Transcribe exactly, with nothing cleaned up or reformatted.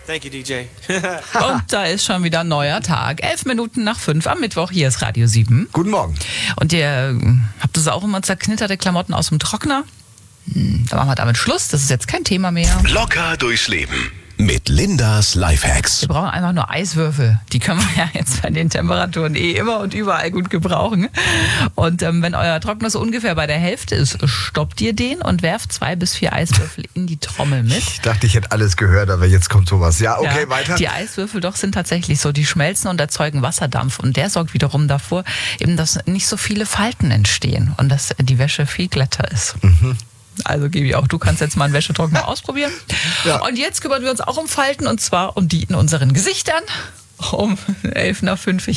Thank you, D J. Und da ist schon wieder ein neuer Tag. Elf Minuten nach fünf am Mittwoch. Hier ist Radio sieben. Guten Morgen. Und ihr habt das auch immer zerknitterte Klamotten aus dem Trockner? Hm, da machen wir damit Schluss. Das ist jetzt kein Thema mehr. Locker durchs Leben mit Lindas Lifehacks. Wir brauchen einfach nur Eiswürfel. Die können wir ja jetzt bei den Temperaturen eh immer und überall gut gebrauchen. Und ähm, wenn euer Trockner so ungefähr bei der Hälfte ist, stoppt ihr den und werft zwei bis vier Eiswürfel in die Trommel mit. Ich dachte, ich hätte alles gehört, aber jetzt kommt sowas. Ja, okay, Ja, weiter. die Eiswürfel doch sind tatsächlich so, die schmelzen und erzeugen Wasserdampf. Und der sorgt wiederum davor, eben, dass nicht so viele Falten entstehen und dass die Wäsche viel glatter ist. Mhm. Also Gibi, auch du kannst jetzt mal einen Wäschetrockner ausprobieren. Ja. Und jetzt kümmern wir uns auch um Falten, und zwar um die in unseren Gesichtern. Um elf nach fünf.